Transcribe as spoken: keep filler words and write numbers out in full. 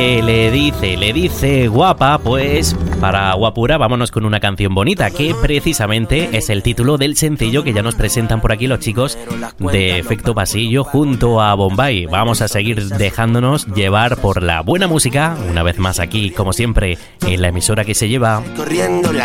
Le dice, le dice guapa, pues para guapura vámonos con una canción bonita, que precisamente es el título del sencillo que ya nos presentan por aquí los chicos de Efecto Pasillo junto a Bombay. Vamos a seguir dejándonos llevar por la buena música, una vez más aquí, como siempre, en la emisora que se lleva.